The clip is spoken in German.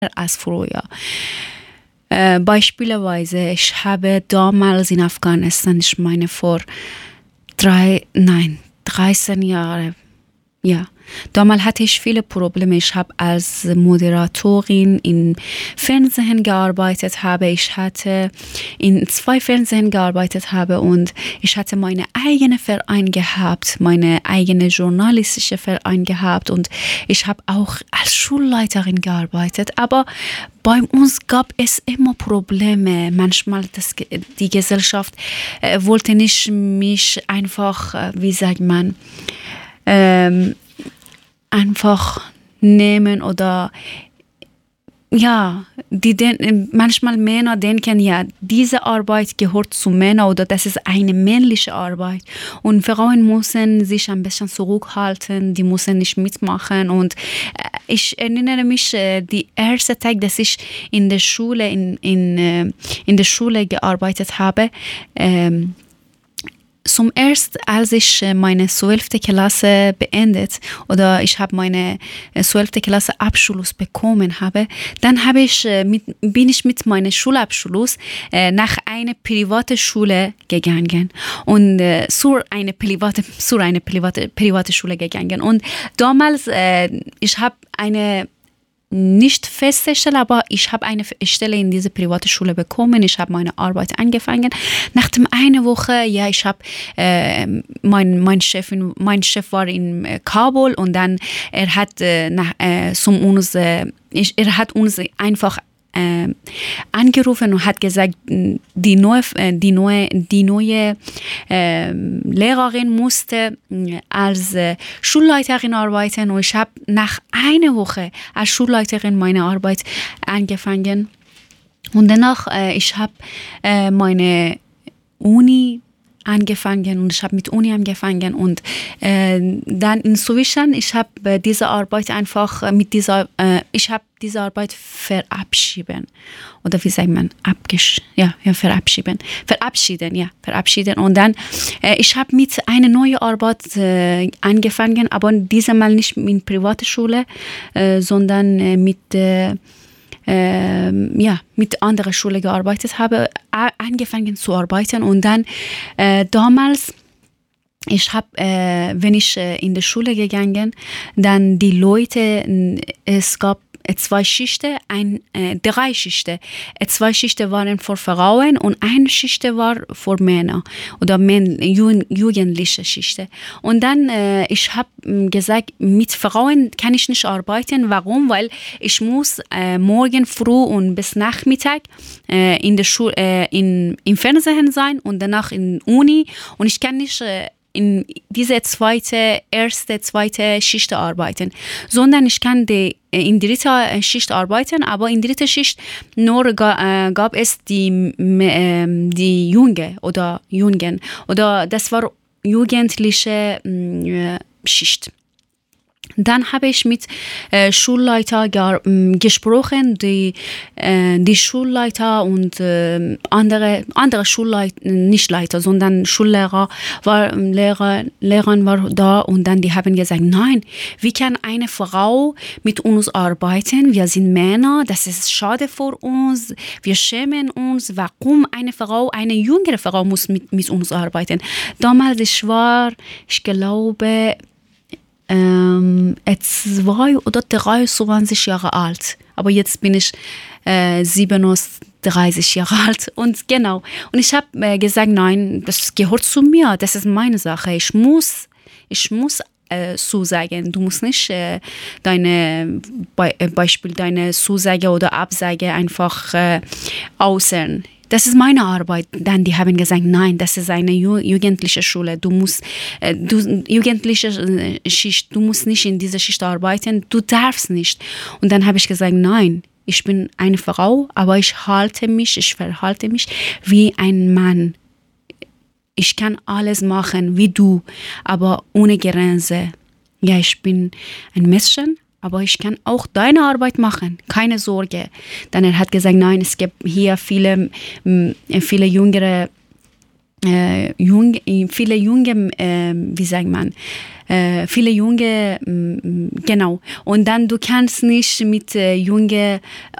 als früher. Beispielsweise, ich habe damals in Afghanistan, ich meine vor 13 Jahren, ja, damals hatte ich viele Probleme. Ich habe als Moderatorin im Fernsehen gearbeitet, ich hatte in 2 Fernsehen gearbeitet und ich hatte meine eigene Verein gehabt, meine eigene journalistische Verein gehabt und ich habe auch als Schulleiterin gearbeitet, aber bei uns gab es immer Probleme. Manchmal die Gesellschaft wollte nicht mich einfach, wie sagt man, einfach nehmen oder ja, manchmal Männer denken, ja, diese Arbeit gehört zu Männern oder das ist eine männliche Arbeit und Frauen müssen sich ein bisschen zurückhalten, die müssen nicht mitmachen und ich erinnere mich, die erste Tag, dass ich in der Schule, in der Schule gearbeitet habe, zum ersten, als ich meine 12. Klasse beendet oder ich habe meine 12. Klasse Abschluss bekommen habe, dann bin ich mit meinem Schulabschluss nach einer privaten Schule gegangen und zur eine private Schule gegangen und damals ich habe eine nicht feste Stelle, aber ich habe eine Stelle in dieser privaten Schule bekommen. Ich habe meine Arbeit angefangen. Nach einer Woche, ja, ich habe mein Chef war in Kabul und dann er hat uns einfach angerufen und hat gesagt, die neue Lehrerin musste als Schulleiterin arbeiten und ich habe nach einer Woche als Schulleiterin meine Arbeit angefangen und danach ich habe meine Uni angefangen und ich habe mit Uni angefangen und dann inzwischen ich habe diese Arbeit einfach ich habe diese Arbeit verabschieden oder wie sagt man verabschieden und dann ich habe mit einer neuen Arbeit angefangen, aber diesmal nicht in private Schule, sondern mit anderer Schule gearbeitet habe, angefangen zu arbeiten und dann damals ich habe, wenn ich in die Schule gegangen, dann die Leute, es gab 2 Schichten, 3 Schichten. 2 Schichten waren für Frauen und eine Schicht war für Männer oder jugendliche Schichten. Und dann, ich habe gesagt, mit Frauen kann ich nicht arbeiten. Warum? Weil ich muss morgen früh und bis Nachmittag in der Schule, im Fernsehen sein und danach in Uni und ich kann nicht in diese erste, zweite Schicht arbeiten, sondern ich kann in dritter Schicht arbeiten, aber in dritter Schicht nur gab es die Jungen oder das war jugendliche Schicht. Dann habe ich mit Schulleiter gesprochen, die Schulleiter und andere Schulleiter, nicht Leiter, sondern Schullehrer Lehrern war da und dann die haben gesagt, nein, wie kann eine Frau mit uns arbeiten? Wir sind Männer, das ist schade für uns, wir schämen uns, warum eine jüngere Frau muss mit uns arbeiten? Damals ich glaube, 2 oder 23 Jahre alt. Aber jetzt bin ich 37 Jahre alt. Und genau. Und ich habe gesagt, nein, das gehört zu mir. Das ist meine Sache. Ich muss zusagen. Du musst nicht deine Zusage oder Absage einfach äußern. Das ist meine Arbeit. Dann die haben gesagt, nein, das ist eine jugendliche Schule. Du musst jugendliche Schicht, du musst nicht in dieser Schicht arbeiten. Du darfst nicht. Und dann habe ich gesagt, nein, ich bin eine Frau, aber ich verhalte mich wie ein Mann. Ich kann alles machen wie du, aber ohne Grenze. Ja, ich bin ein Mädchen, aber ich kann auch deine Arbeit machen, keine Sorge. Dann er hat gesagt, nein, es gibt hier viele jüngere viele junge, wie sagt man, viele junge, genau. Und dann du kannst nicht mit junge